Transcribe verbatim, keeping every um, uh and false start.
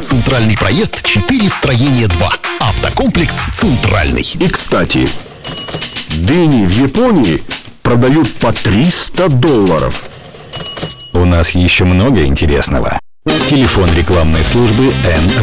Центральный проезд, четыре, строение два. Автокомплекс «Центральный». И, кстати, дыни в Японии продают по триста долларов. У нас еще много интересного. Телефон рекламной службы Н